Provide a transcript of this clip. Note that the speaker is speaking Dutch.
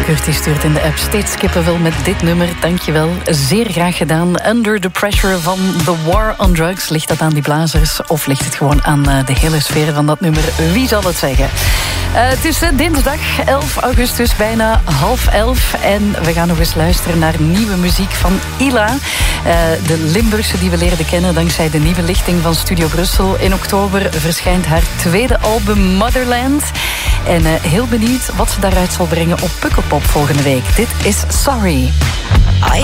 Kurt die stuurt in de app steeds kippenvel met dit nummer. Dankjewel, zeer graag gedaan. Under the Pressure van The War on Drugs. Ligt dat aan die blazers of ligt het gewoon aan de hele sfeer van dat nummer? Wie zal het zeggen? Het is dinsdag 11 augustus, bijna 10:30. En we gaan nog eens luisteren naar nieuwe muziek van Ila. De Limburgse die we leerden kennen dankzij de nieuwe lichting van Studio Brussel. In oktober verschijnt haar tweede album Motherland. En heel benieuwd wat ze daaruit zal brengen op Pukkelpop volgende week. Dit is Sorry.